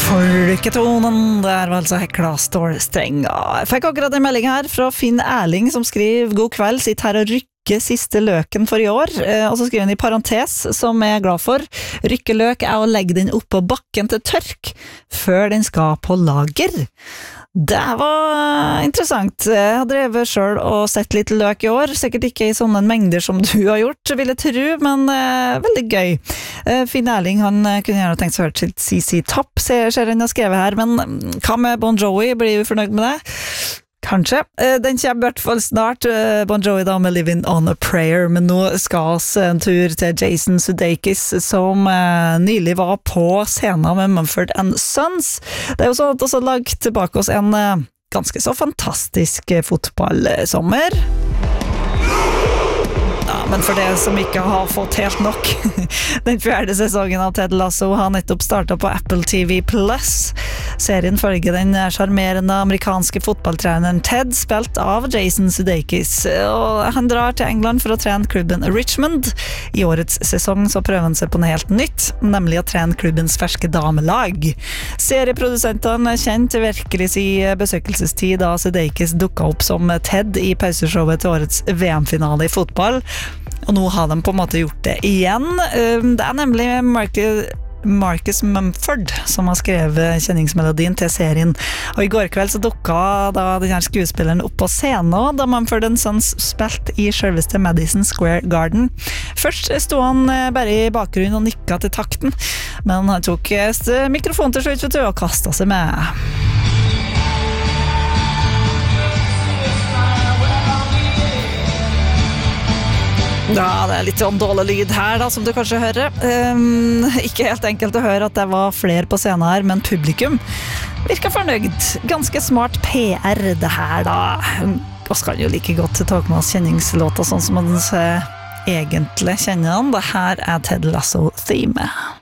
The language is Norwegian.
Folketonen, det var altså Hekla Stålstrenga. Jeg fikk akkurat en melding her fra Finn Erling som skriver God kveld, sitt her og rykke siste løken for i år, og så skriver han i parentes, som jeg er glad for. Rykke løk er å legge den opp på bakken til tørk, før den skal på lager. Det var interessant. Jeg har drevet selv og sett litt løk i år, sikkert ikke i sånne mengder som du har gjort, vil jeg tro, men veldig gøy. Finn Erling, han kunne gjerne tenkt seg hørt sitt CC Top, ser han har skrevet her, men hva med Bon Jovi, blir du fornøyd med det? Kanskje. Den kommer i hvert fall snart, Bon Jovi da med Living on a Prayer, men nå skal vi en tur til Jason Sudeikis, som nylig var på scenen med Mumford & Sons. Det er jo sånn at vi har lagt tilbake oss en ganske så fantastisk fotballsommer. Ja, men for det som ikke har fått helt nok, den 4. sesongen av Ted Lasso har nettopp startet på Apple TV+. Serien følger den charmerende amerikanske fotballtreneren Ted, spilt av Jason Sudeikis, og han drar til England for å trene klubben Richmond. I årets sesong så prøver han seg på noe helt nytt, nemlig å trene klubbens ferske damelag. Serieprodusentene kjent virkelig si besøkelsestid da Sudeikis dukket opp som Ted i pauseshowet til årets VM-finale i fotball, og nå har de på en måte gjort det igjen. Det er nemlig Marcus Mumford som har skrevet kjenningsmelodien til serien, og i går kveld så dukket da denne skuespilleren opp på scenen da Mumford & Sons spilte i selveste Madison Square Garden. Først stod han bare i bakgrunnen og nikket til takten, men han tok mikrofonen til slutt og kastet seg med. Ja, det er litt sånn dårlig lyd her da, som du kanskje hører. Ikke helt enkelt å høre at det var flere på scenen her, men publikum virker fornøyd. Ganske smart PR det her da. Og skal jo like godt ta med oss kjenningslåter sånn som man egentlig kjenner den. Det her er Ted Lasso-theme.